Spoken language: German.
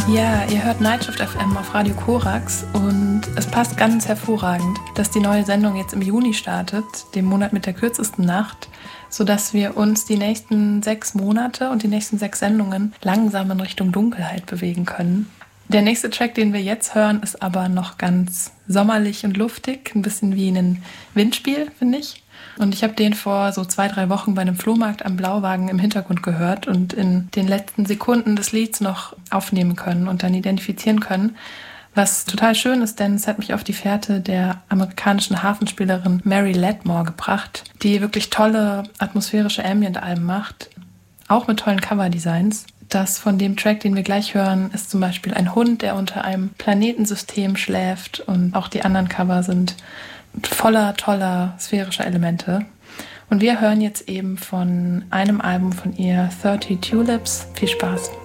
Ja, ihr hört Nightshift FM auf Radio Korax und es passt ganz hervorragend, dass die neue Sendung jetzt im Juni startet, dem Monat mit der kürzesten Nacht, sodass wir uns die nächsten 6 Monate und die nächsten 6 Sendungen langsam in Richtung Dunkelheit bewegen können. Der nächste Track, den wir jetzt hören, ist aber noch ganz sommerlich und luftig, ein bisschen wie ein Windspiel, finde ich. Und ich habe den vor so 2-3 Wochen bei einem Flohmarkt am Blauwagen im Hintergrund gehört und in den letzten Sekunden des Lieds noch aufnehmen können und dann identifizieren können. Was total schön ist, denn es hat mich auf die Fährte der amerikanischen Hafenspielerin Mary Latmore gebracht, die wirklich tolle atmosphärische Ambient-Alben macht, auch mit tollen Coverdesigns. Das von dem Track, den wir gleich hören, ist zum Beispiel ein Hund, der unter einem Planetensystem schläft, und auch die anderen Cover sind voller toller sphärischer Elemente. Und wir hören jetzt eben von einem Album von ihr, 30 Tulips. Viel Spaß!